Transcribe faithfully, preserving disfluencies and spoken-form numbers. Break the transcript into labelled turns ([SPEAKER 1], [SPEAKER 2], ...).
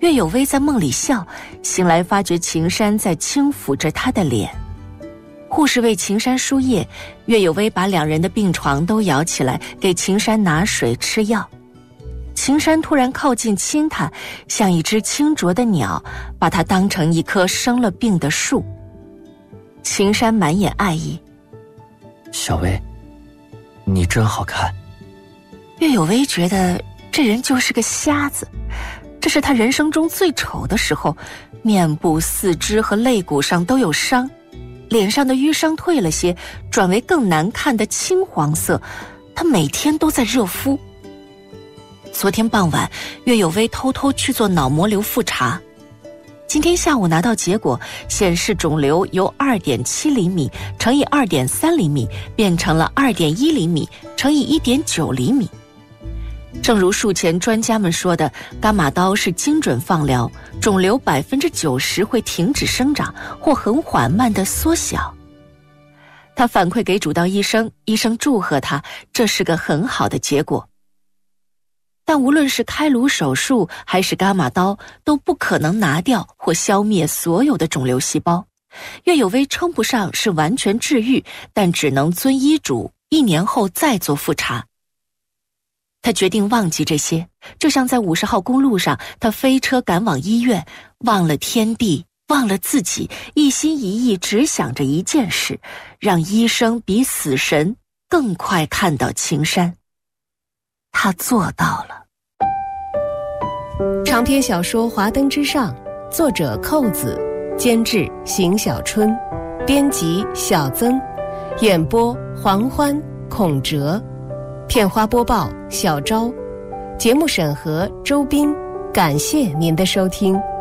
[SPEAKER 1] 岳有薇在梦里笑，醒来发觉秦山在轻抚着她的脸。护士为秦山输液，岳有薇把两人的病床都摇起来，给秦山拿水吃药。秦山突然靠近亲他，像一只轻啄的鸟，把他当成一棵生了病的树。秦山满眼爱意：
[SPEAKER 2] 小薇，你真好看。
[SPEAKER 1] 岳有薇觉得这人就是个瞎子，这是他人生中最丑的时候，面部、四肢和肋骨上都有伤，脸上的淤伤退了些，转为更难看的青黄色，他每天都在热敷。昨天傍晚，岳有薇偷偷去做脑膜瘤复查，今天下午拿到结果，显示肿瘤由 二点七厘米乘以 二点三厘米变成了 二点一厘米乘以 一点九厘米。正如术前专家们说的，伽马刀是精准放疗，肿瘤 百分之九十 会停止生长或很缓慢地缩小。他反馈给主刀医生，医生祝贺他，这是个很好的结果。但无论是开颅手术还是伽马刀，都不可能拿掉或消灭所有的肿瘤细胞。岳有薇称不上是完全治愈，但只能遵医嘱，一年后再做复查。他决定忘记这些，就像在五十号公路上，他飞车赶往医院，忘了天地，忘了自己，一心一意只想着一件事，让医生比死神更快看到秦山。他做到了。
[SPEAKER 3] 长篇小说《华灯之上》，作者寇子，监制邢小春，编辑小曾，演播黄欢、孔哲，片花播报小昭，节目审核周斌。感谢您的收听。